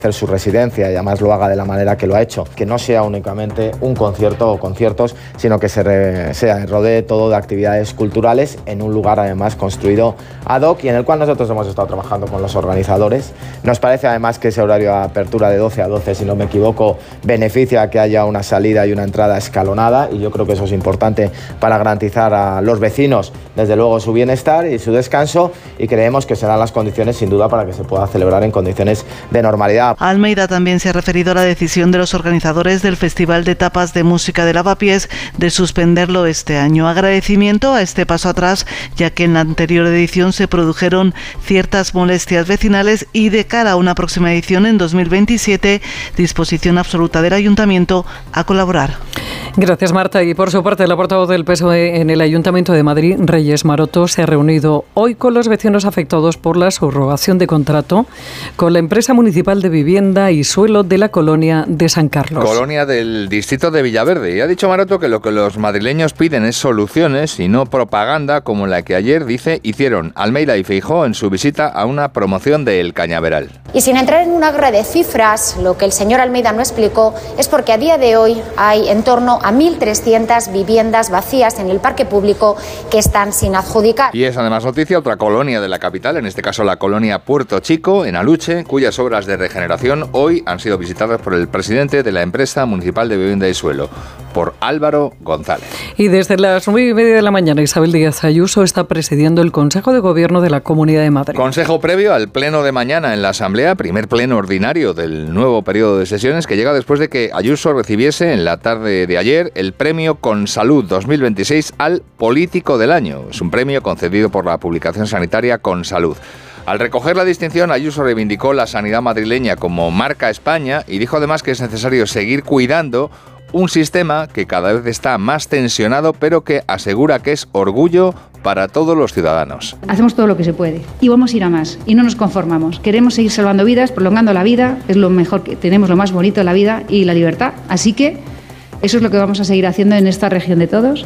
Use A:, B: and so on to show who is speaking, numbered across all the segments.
A: hacer su residencia y además lo haga de la manera que lo ha hecho, que no sea únicamente un concierto o conciertos, sino que se rodee todo de actividades culturales en un lugar además construido ad hoc y en el cual nosotros hemos estado trabajando con los organizadores. Nos parece además que ese horario de apertura de 12 a 12, si no me equivoco, beneficia que haya una salida y una entrada escalonada y yo creo que eso es importante para garantizar a los vecinos, desde luego, su bienestar y su descanso, y creemos que serán las condiciones sin duda para que se pueda celebrar en condiciones de normalidad.
B: Almeida también se ha referido a la decisión de los organizadores del Festival de Tapas de Música de Lavapiés de suspenderlo este año. Agradecimiento a este paso atrás, ya que en la anterior edición se produjeron ciertas molestias vecinales y de cara a una próxima edición en 2027, disposición absoluta del Ayuntamiento a colaborar.
C: Gracias, Marta. Y por su parte, la portavoz del PSOE en el Ayuntamiento de Madrid, Reyes Maroto, se ha reunido hoy con los vecinos afectados por la subrogación de contrato con la empresa municipal de vivienda y suelo de la colonia de San Carlos.
D: Colonia del distrito de Villaverde. Y ha dicho Maroto que lo que los madrileños piden es soluciones y no propaganda como la que ayer, dice, hicieron Almeida y Feijóo en su visita a una promoción de El Cañaveral.
E: Y sin entrar en una guerra de cifras, lo que el señor Almeida no explicó es porque a día de hoy hay en torno a 1.300 viviendas vacías en el parque público que están sin adjudicar.
D: Y es además noticia otra colonia de la capital, en este caso la colonia Puerto Chico, en Aluche, cuyas obras de regeneración hoy han sido visitadas por el presidente de la empresa municipal de vivienda y suelo, por Álvaro González.
C: Y desde las 9:30 de la mañana, Isabel Díaz Ayuso está presidiendo el Consejo de Gobierno de la Comunidad de Madrid.
D: Consejo previo al pleno de mañana en la Asamblea, primer pleno ordinario del nuevo periodo de sesiones, que llega después de que Ayuso recibiese en la tarde de ayer el premio Consalud 2026 al Político del Año. Es un premio concedido por la publicación sanitaria Consalud. Al recoger la distinción, Ayuso reivindicó la sanidad madrileña como marca España y dijo además que es necesario seguir cuidando un sistema que cada vez está más tensionado, pero que asegura que es orgullo para todos los ciudadanos.
F: Hacemos todo lo que se puede y vamos a ir a más y no nos conformamos. Queremos seguir salvando vidas, prolongando la vida, es lo mejor que tenemos, lo más bonito de la vida y la libertad. Así que eso es lo que vamos a seguir haciendo en esta región de todos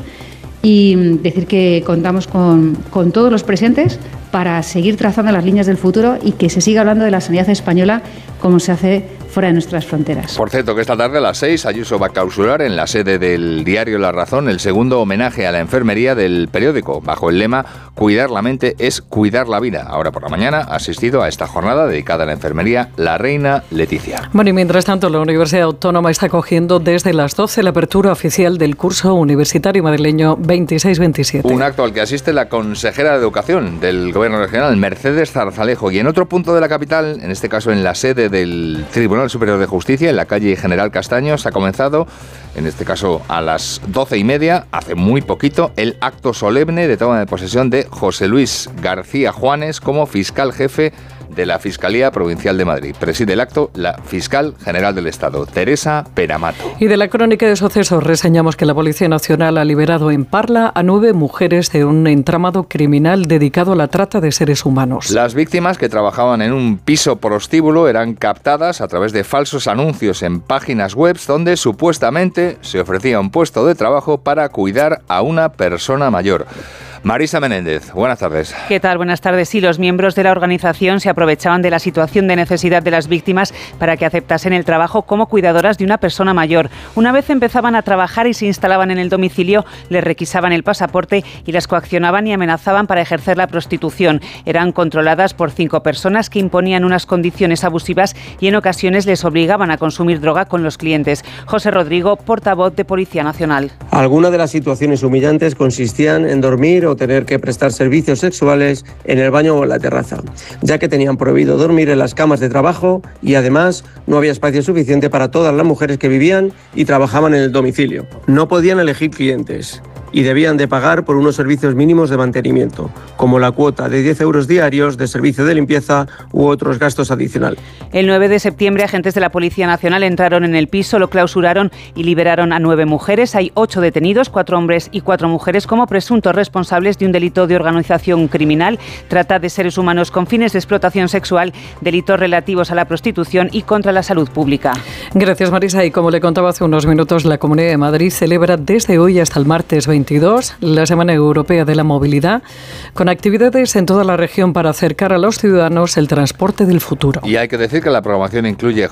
F: y decir que contamos con todos los presentes para seguir trazando las líneas del futuro y que se siga hablando de la sanidad española como se hace fuera de nuestras fronteras.
D: Por cierto, que esta tarde a las 6 Ayuso va a clausurar en la sede del diario La Razón el segundo homenaje a la enfermería del periódico, bajo el lema "Cuidar la mente es cuidar la vida". Ahora por la mañana ha asistido a esta jornada dedicada a la enfermería la reina Leticia.
C: Bueno, y mientras tanto, la Universidad Autónoma está acogiendo desde las 12 la apertura oficial del curso universitario madrileño 26-27.
D: Un acto al que asiste la consejera de Educación del Gobierno regional, Mercedes Zarzalejo, y en otro punto de la capital, en este caso en la sede del Tribunal Superior de Justicia, en la calle General Castaño, se ha comenzado, en este caso a las 12:30, hace muy poquito, el acto solemne de toma de posesión de José Luis García Juanes como fiscal jefe de la Fiscalía Provincial de Madrid. Preside el acto la fiscal general del Estado, Teresa Peramato.
C: Y de la crónica de sucesos reseñamos que la Policía Nacional ha liberado en Parla a 9 mujeres de un entramado criminal dedicado a la trata de seres humanos.
D: Las víctimas, que trabajaban en un piso prostíbulo, eran captadas a través de falsos anuncios en páginas web donde supuestamente se ofrecía un puesto de trabajo para cuidar a una persona mayor. Marisa Menéndez, buenas tardes.
G: ¿Qué tal? Buenas tardes. Sí, los miembros de la organización se aprovechaban de la situación de necesidad de las víctimas para que aceptasen el trabajo como cuidadoras de una persona mayor. Una vez empezaban a trabajar y se instalaban en el domicilio, les requisaban el pasaporte y las coaccionaban y amenazaban para ejercer la prostitución. Eran controladas por 5 personas que imponían unas condiciones abusivas y en ocasiones les obligaban a consumir droga con los clientes. José Rodrigo, portavoz de Policía Nacional.
H: Algunas de las situaciones humillantes consistían en dormir o tener que prestar servicios sexuales en el baño o en la terraza, ya que tenían prohibido dormir en las camas de trabajo y además no había espacio suficiente para todas las mujeres que vivían y trabajaban en el domicilio. No podían elegir clientes y debían de pagar por unos servicios mínimos de mantenimiento, como la cuota de 10 euros diarios de servicio de limpieza u otros gastos adicionales.
G: El 9 de septiembre, agentes de la Policía Nacional entraron en el piso, lo clausuraron y liberaron a 9 mujeres. Hay 8 detenidos, 4 hombres y 4 mujeres, como presuntos responsables de un delito de organización criminal, trata de seres humanos con fines de explotación sexual, delitos relativos a la prostitución y contra la salud pública.
C: Gracias, Marisa. Y como le contaba hace unos minutos, la Comunidad de Madrid celebra desde hoy hasta el martes 22 la Semana Europea de la Movilidad, con actividades en toda la región para acercar a los ciudadanos el transporte del futuro.
D: Y hay que decir que la programación incluye